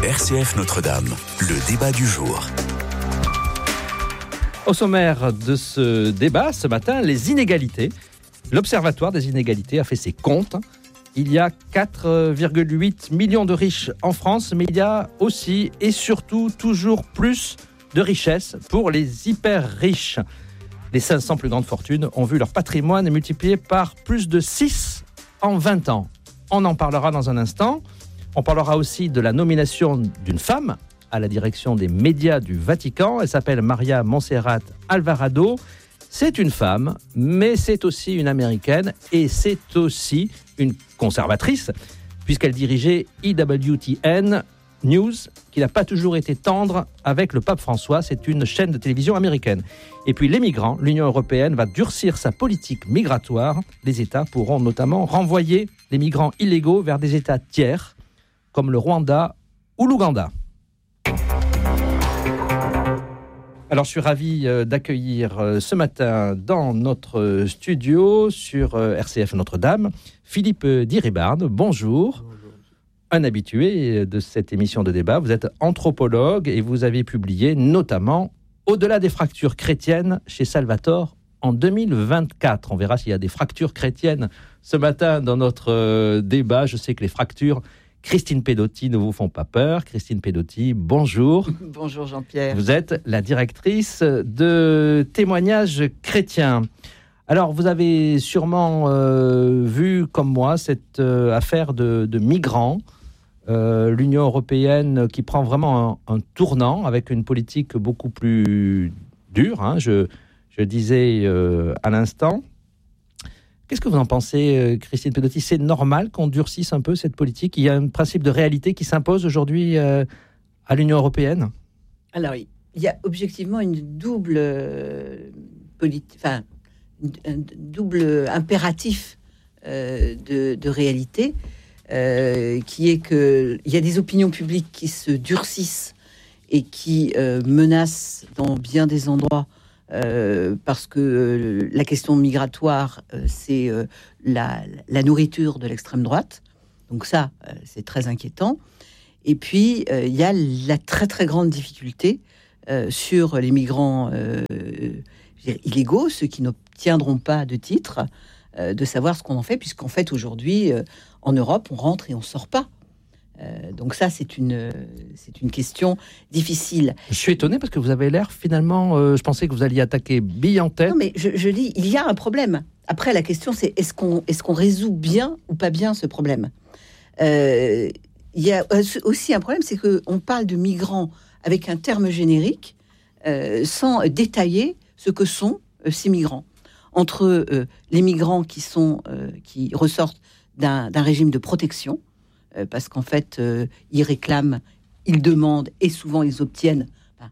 RCF Notre-Dame, le débat du jour. Au sommaire de ce débat, ce matin, les inégalités. L'Observatoire des inégalités a fait ses comptes. Il y a 4,8 millions de riches en France, mais il y a aussi et surtout toujours plus de richesses pour les hyper riches. Les 500 plus grandes fortunes ont vu leur patrimoine multiplié par plus de 6 en 20 ans. On en parlera dans un instant. On parlera aussi de la nomination d'une femme à la direction des médias du Vatican. Elle s'appelle Maria Montserrat Alvarado. C'est une femme, mais c'est aussi une Américaine et c'est aussi une conservatrice, puisqu'elle dirigeait EWTN News, qui n'a pas toujours été tendre avec le pape François. C'est une chaîne de télévision américaine. Et puis les migrants, l'Union européenne va durcir sa politique migratoire. Les États pourront notamment renvoyer les migrants illégaux vers des États tiers, comme le Rwanda ou l'Ouganda. Alors, je suis ravi d'accueillir ce matin dans notre studio sur RCF Notre-Dame, Philippe Diribarne. Bonjour. Un habitué de cette émission de débat. Vous êtes anthropologue et vous avez publié notamment Au-delà des fractures chrétiennes chez Salvatore en 2024. On verra s'il y a des fractures chrétiennes ce matin dans notre débat. Je sais que les fractures Christine Pedotti ne vous font pas peur. Christine Pedotti, bonjour. Bonjour Jean-Pierre. Vous êtes la directrice de Témoignages chrétiens. Alors, vous avez sûrement vu, comme moi, cette affaire de migrants. L'Union européenne qui prend vraiment un tournant avec une politique beaucoup plus dure, hein, je disais à l'instant. Qu'est-ce que vous en pensez, Christine Pedotti ? C'est normal qu'on durcisse un peu cette politique ? Il y a un principe de réalité qui s'impose aujourd'hui à l'Union européenne ? Alors, il y a objectivement une double un double impératif de réalité, qui est qu'il y a des opinions publiques qui se durcissent et qui menacent dans bien des endroits, parce que la question migratoire, c'est la nourriture de l'extrême droite. Donc ça, c'est très inquiétant. Et puis, il y a la très très grande difficulté sur les migrants illégaux, ceux qui n'obtiendront pas de titre, de savoir ce qu'on en fait, puisqu'en fait, aujourd'hui, en Europe, on rentre et on ne sort pas. Donc ça, c'est une question difficile. Je suis étonné parce que vous avez l'air, finalement, je pensais que vous alliez attaquer bille en tête. Non, mais je dis, il y a un problème. Après, la question, c'est est-ce qu'on résout bien ou pas bien ce problème ? Il y a aussi un problème, c'est qu'on parle de migrants avec un terme générique, sans détailler ce que sont ces migrants. Entre les migrants qui ressortent d'un régime de protection, parce qu'en fait, ils réclament, ils demandent, et souvent ils obtiennent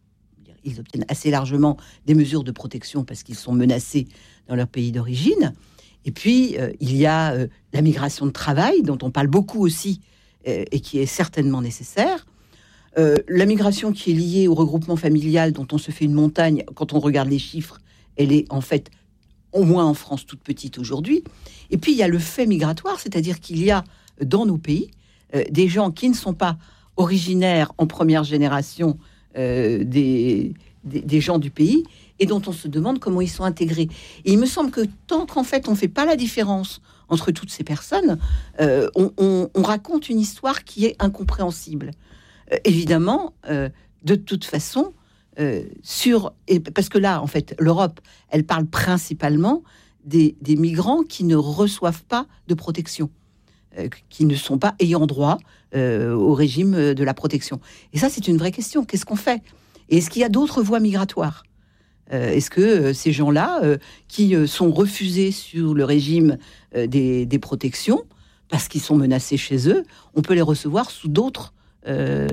assez largement des mesures de protection parce qu'ils sont menacés dans leur pays d'origine. Et puis, il y a la migration de travail, dont on parle beaucoup aussi, et qui est certainement nécessaire. La migration qui est liée au regroupement familial, dont on se fait une montagne, quand on regarde les chiffres, elle est en fait, au moins en France, toute petite aujourd'hui. Et puis, il y a le fait migratoire, c'est-à-dire qu'il y a dans nos pays des gens qui ne sont pas originaires en première génération des gens du pays et dont on se demande comment ils sont intégrés. Et il me semble que tant qu'en fait on ne fait pas la différence entre toutes ces personnes, on raconte une histoire qui est incompréhensible. Évidemment, de toute façon, parce que là, en fait, l'Europe, elle parle principalement des migrants qui ne reçoivent pas de protection, qui ne sont pas ayant droit au régime de la protection. Et ça, c'est une vraie question. Qu'est-ce qu'on fait ? Et est-ce qu'il y a d'autres voies migratoires ? Est-ce que ces gens-là, qui sont refusés sur le régime des protections, parce qu'ils sont menacés chez eux, on peut les recevoir sous d'autres régimes ?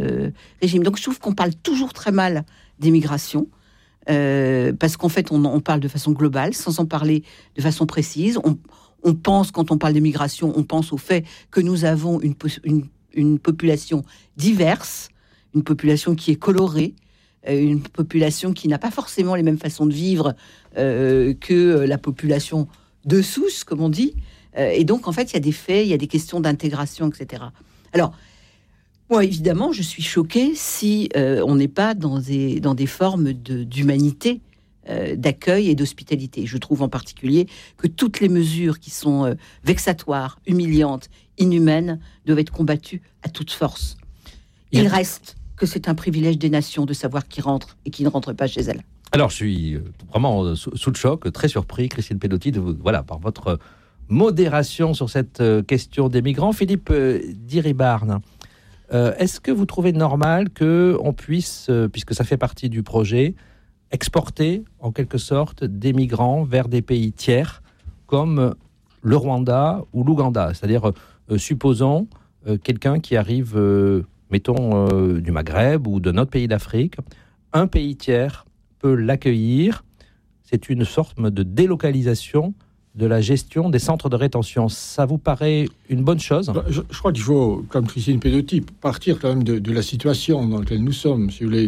Donc je trouve qu'on parle toujours très mal des migrations, parce qu'en fait, on parle de façon globale, sans en parler de façon précise. On pense, quand on parle des migrations, on pense au fait que nous avons une population diverse, une population qui est colorée, une population qui n'a pas forcément les mêmes façons de vivre que la population de souche, comme on dit. Et donc, en fait, il y a des faits, il y a des questions d'intégration, etc. Alors, Moi, évidemment, je suis choquée si on n'est pas dans des formes d'humanité, d'accueil et d'hospitalité. Je trouve en particulier que toutes les mesures qui sont vexatoires, humiliantes, inhumaines, doivent être combattues à toute force. Il reste que c'est un privilège des nations de savoir qui rentre et qui ne rentre pas chez elles. Alors, je suis vraiment sous le choc, très surpris, Christine Pedotti, par votre modération sur cette question des migrants. Philippe Diribarne, est-ce que vous trouvez normal qu'on puisse, puisque ça fait partie du projet, exporter en quelque sorte des migrants vers des pays tiers comme le Rwanda ou l'Ouganda? C'est-à-dire, supposons quelqu'un qui arrive, mettons, du Maghreb ou de notre pays d'Afrique, un pays tiers peut l'accueillir. C'est une sorte de délocalisation de la gestion des centres de rétention. Ça vous paraît une bonne chose? Je crois qu'il faut, comme Christine Pedotti, partir quand même de la situation dans laquelle nous sommes. Si vous voulez,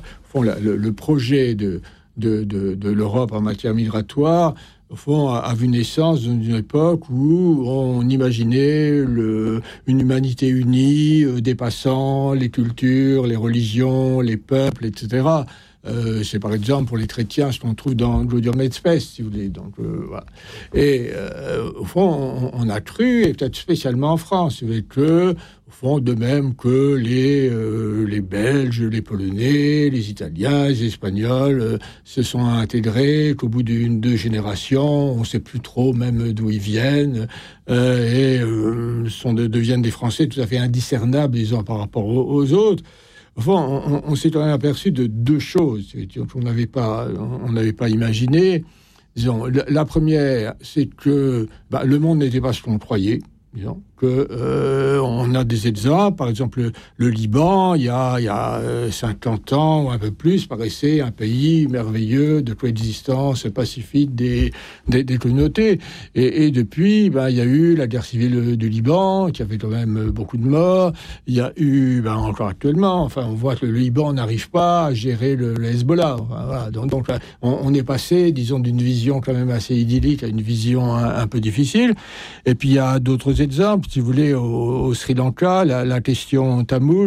le projet de l'Europe en matière migratoire, au fond, a vu naissance dans une époque où on imaginait une humanité unie, dépassant les cultures, les religions, les peuples, etc. C'est par exemple pour les chrétiens ce qu'on trouve dans Gaudium et Spes, si vous voulez. Donc, voilà. Et au fond, on a cru, et peut-être spécialement en France, que au fond, de même que les Belges, les Polonais, les Italiens, les Espagnols se sont intégrés, qu'au bout deux générations, on ne sait plus trop même d'où ils viennent, et deviennent des Français tout à fait indiscernables, disons, par rapport aux autres. Enfin, on s'est quand même aperçu de deux choses qu'on n'avait pas imaginées. Disons, la première, c'est que le monde n'était pas ce qu'on croyait. Disons que on a des exemples, par exemple le Liban, il y a 50 ans ou un peu plus, paraissait un pays merveilleux de coexistence pacifique des communautés. Et depuis, il y a eu la guerre civile du Liban, qui avait quand même beaucoup de morts. Il y a eu, encore actuellement, on voit que le Liban n'arrive pas à gérer le Hezbollah. Voilà. Donc on est passé, disons, d'une vision quand même assez idyllique à une vision un peu difficile. Et puis il y a d'autres exemples, si vous voulez, au Sri Lanka, la question tamoule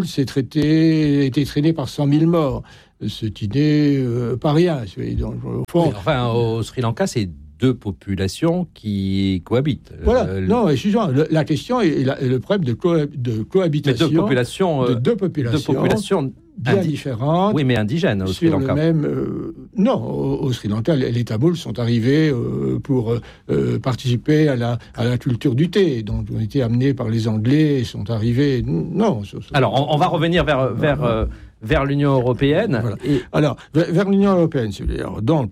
a été traînée par 100 000 morts, ce qui n'est pas rien. Donc, au fond, au Sri Lanka, c'est deux populations qui cohabitent. Voilà. Non, excusez-moi, la question est le problème de cohabitation de deux populations bien différentes. Oui, mais indigènes au Sri Lanka. Non, au Sri Lanka, les Tamouls sont arrivés pour participer à la culture du thé. Donc, ils ont été amenés par les Anglais, sont arrivés... Non. Alors, on va revenir vers l'Union européenne. Voilà. Alors, vers l'Union européenne, si vous voulez. Alors, donc,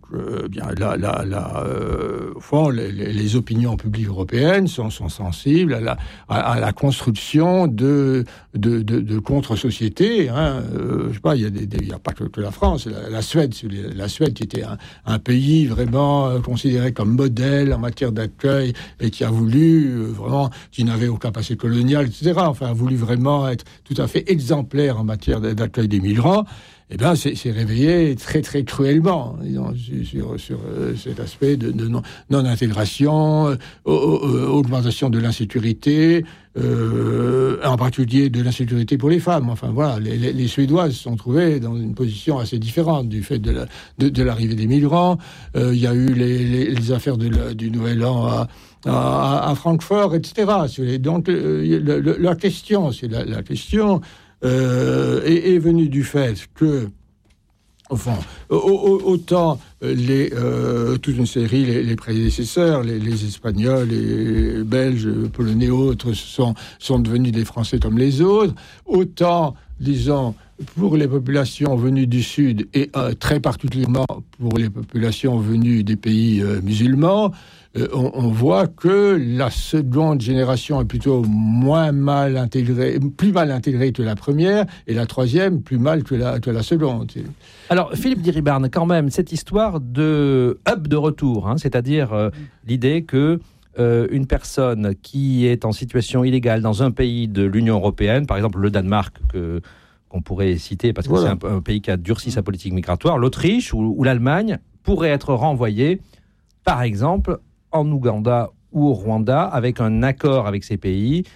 au fond, les opinions publiques européennes sont sensibles à la construction de contre-sociétés. Je sais pas, il y a pas que la France, la Suède, la Suède qui était un pays vraiment considéré comme modèle en matière d'accueil et qui a voulu vraiment, qui n'avait aucun passé colonial, etc. Enfin, a voulu vraiment être tout à fait exemplaire en matière d'accueil des migrants. Eh bien, c'est réveillé très, très cruellement sur cet aspect de non-intégration, augmentation de l'insécurité, en particulier de l'insécurité pour les femmes. Enfin, voilà, les Suédois se sont trouvés dans une position assez différente du fait de l'arrivée des migrants. Il y a eu les affaires du Nouvel An à Francfort, etc. Donc, la question, c'est la question... est venu du fait que, enfin, autant toute une série, les prédécesseurs, les Espagnols, les Belges, Polonais, autres, sont devenus des Français comme les autres, autant, disons, pour les populations venues du Sud, et très particulièrement pour les populations venues des pays musulmans, on voit que la seconde génération est plutôt plus mal intégrée que la première, et la troisième plus mal que la seconde. Alors, Philippe Diribarne, quand même, cette histoire de hub de retour, c'est-à-dire l'idée que une personne qui est en situation illégale dans un pays de l'Union européenne, par exemple le Danemark, qu'on pourrait citer parce que c'est un pays qui a durci sa politique migratoire, l'Autriche ou l'Allemagne pourrait être renvoyée, par exemple, en Ouganda ou au Rwanda, avec un accord avec ces pays,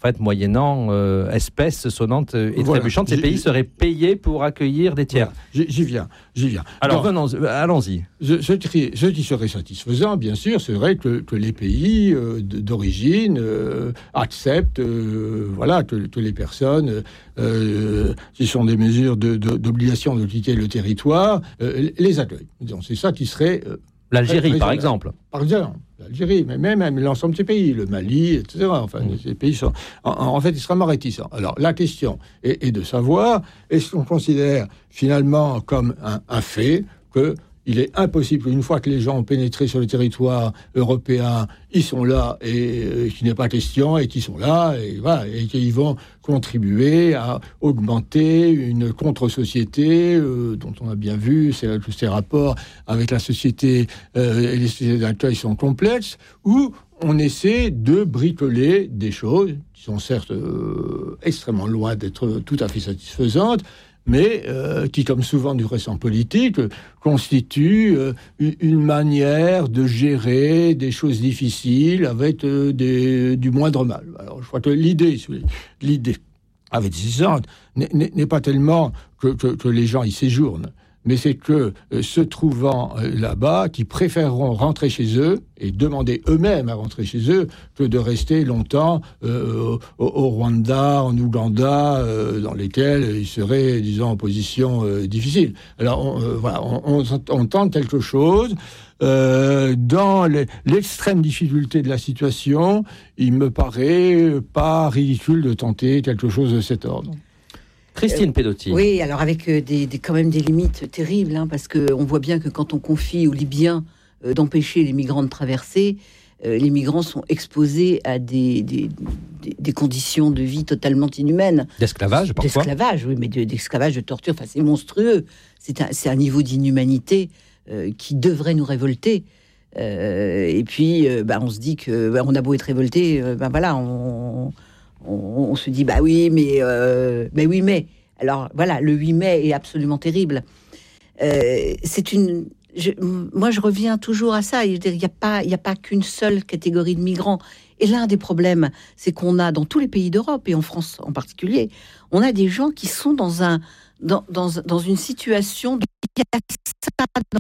fait, moyennant espèces sonnantes et Voilà. trébuchantes, ces pays seraient payés pour accueillir des tiers. J'y viens. Alors, Donc, allons-y. ce qui serait satisfaisant, bien sûr, serait que les pays d'origine acceptent que les personnes qui sont des mesures d'obligation de quitter le territoire les accueillent. Donc, c'est ça qui serait... L'Algérie, par exemple. Par exemple, l'Algérie, mais même l'ensemble de ces pays, le Mali, etc. Enfin, ces pays sont en fait extrêmement réticents. Alors, la question est de savoir, est-ce qu'on considère finalement comme un fait que il est impossible qu'une fois que les gens ont pénétré sur le territoire européen, ils sont là et qu'il n'est pas question et qu'ils sont là et qu'ils vont contribuer à augmenter une contre-société dont on a bien vu ces rapports avec la société et les sociétés d'accueil sont complexes, où on essaie de bricoler des choses qui sont certes extrêmement loin d'être tout à fait satisfaisantes, mais qui, comme souvent du reste en politique, constitue une manière de gérer des choses difficiles avec du moindre mal. Alors, je crois que l'idée avec ces centres n'est pas tellement que les gens y séjournent, mais c'est que, se trouvant là-bas, qui préféreront rentrer chez eux et demander eux-mêmes à rentrer chez eux que de rester longtemps au Rwanda, en Ouganda, dans lesquels ils seraient, disons, en position difficile. Alors, on tente quelque chose. Dans l'extrême difficulté de la situation, il me paraît pas ridicule de tenter quelque chose de cet ordre. Christine Pedotti. Oui, alors avec quand même des limites terribles, parce qu'on voit bien que quand on confie aux Libyens d'empêcher les migrants de traverser, les migrants sont exposés à des conditions de vie totalement inhumaines. D'esclavage, parfois. D'esclavage, oui, mais d'esclavage, de torture, enfin, c'est monstrueux. C'est un niveau d'inhumanité qui devrait nous révolter. Et puis, on se dit que on a beau être révolté, on se dit mais alors voilà, le 8 mai est absolument terrible. Moi je reviens toujours à ça. Il n'y a pas qu'une seule catégorie de migrants. Et l'un des problèmes, c'est qu'on a dans tous les pays d'Europe et en France en particulier, on a des gens qui sont dans une situation de